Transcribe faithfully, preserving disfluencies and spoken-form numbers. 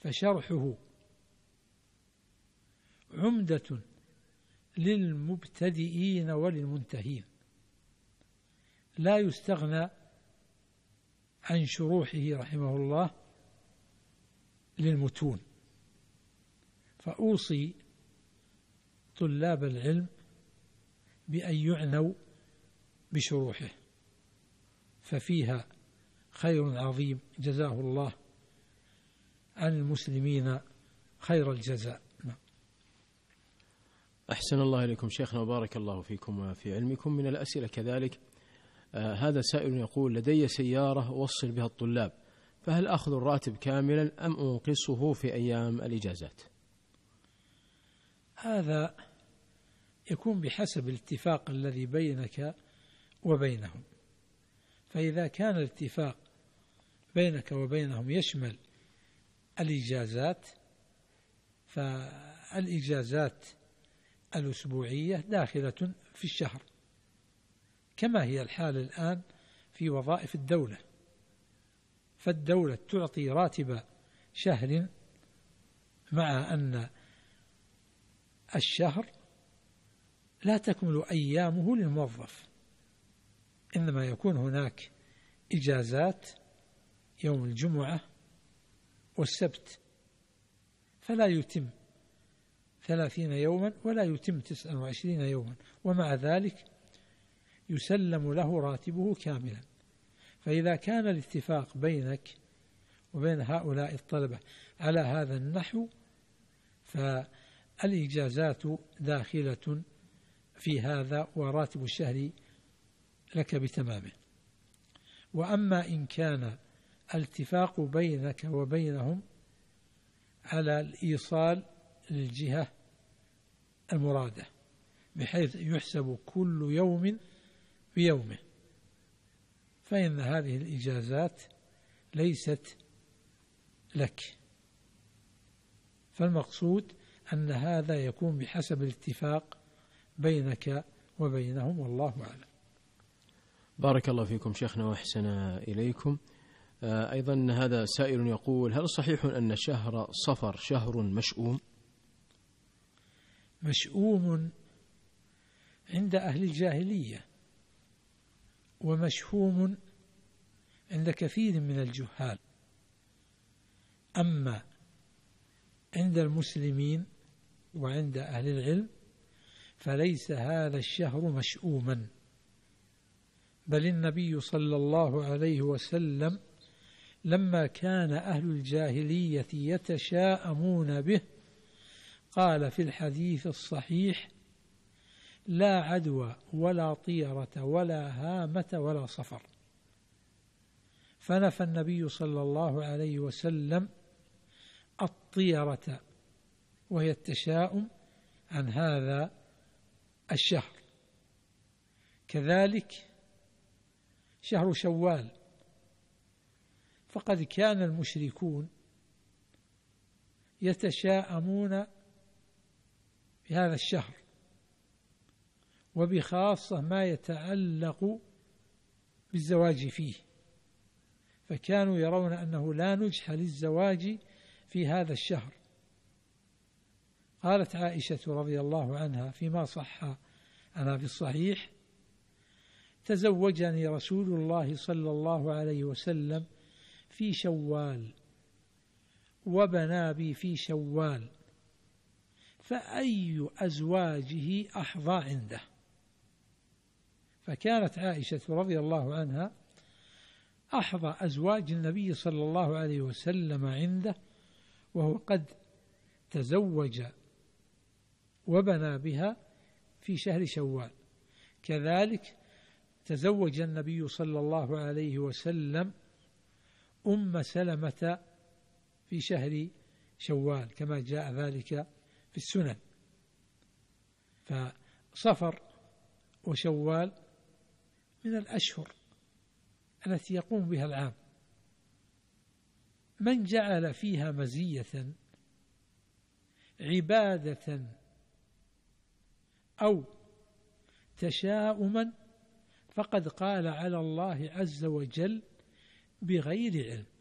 فشرحه عمدة للمبتدئين وللمنتهين، لا يستغنى عن شروحه رحمه الله للمتون. فأوصي طلاب العلم بأن يعنوا بشروحه، ففيها خير عظيم جزاه الله عن المسلمين خير الجزاء. أحسن الله إليكم شيخنا وبارك الله فيكم وفي علمكم. من الأسئلة كذلك آه هذا سائل يقول: لدي سيارة أوصل بها الطلاب، فهل أخذ الراتب كاملا أم أنقصه في أيام الإجازات؟ هذا يكون بحسب الاتفاق الذي بينك وبينهم، فإذا كان الاتفاق بينك وبينهم يشمل الإجازات، فالإجازات الأسبوعية داخلة في الشهر، كما هي الحال الآن في وظائف الدولة، فالدولة تعطي راتب شهر، مع أن الشهر لا تكمل أيامه للموظف، إنما يكون هناك إجازات يوم الجمعة والسبت، فلا يتم ثلاثين يوما ولا يتم تسعة وعشرين يوما، ومع ذلك يسلم له راتبه كاملا. فإذا كان الاتفاق بينك وبين هؤلاء الطلبة على هذا النحو، فالإجازات داخلة في هذا وراتب الشهر لك بتمامه. وأما إن كان الاتفاق بينك وبينهم على الإيصال للجهة المرادة بحيث يحسب كل يوم بيومه، فإن هذه الإجازات ليست لك. فالمقصود أن هذا يكون بحسب الاتفاق بينك وبينهم، والله أعلم. بارك الله فيكم شيخنا وأحسن إليكم. أيضا هذا سائل يقول: هل صحيح أن شهر صفر شهر مشؤوم؟ مشؤوم عند أهل الجاهلية، ومشهوم عند كثير من الجهال. أما عند المسلمين وعند أهل العلم فليس هذا الشهر مشؤوما، بل النبي صلى الله عليه وسلم لما كان أهل الجاهلية يتشاءمون به قال في الحديث الصحيح: لا عدوى ولا طيرة ولا هامة ولا صفر. فنفى النبي صلى الله عليه وسلم الطيرة وهي التشاؤم عن هذا الشهر. كذلك شهر شوال، فقد كان المشركون يتشاءمون بهذا الشهر، وبخاصة ما يتعلق بالزواج فيه، فكانوا يرون أنه لا نجح للزواج في هذا الشهر. قالت عائشة رضي الله عنها فيما صح عنها في الصحيح: تزوجني رسول الله صلى الله عليه وسلم في شوال وبنى بي في شوال، فأي أزواجه أحظى عنده. فكانت عائشة رضي الله عنها أحظى أزواج النبي صلى الله عليه وسلم عنده، وهو قد تزوج وبنى بها في شهر شوال. كذلك تزوج النبي صلى الله عليه وسلم أم سلمة في شهر شوال كما جاء ذلك في السنن. فصفر وشوال من الأشهر التي يقوم بها العام. من جعل فيها مزية عبادة أو تشاؤما فقد قال على الله عز وجل بغير علم.